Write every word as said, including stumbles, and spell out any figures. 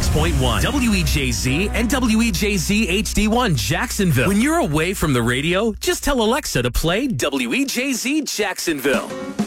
six point one, W E J Z and W E J Z H D one Jacksonville. When you're away from the radio, just tell Alexa to play W E J Z Jacksonville.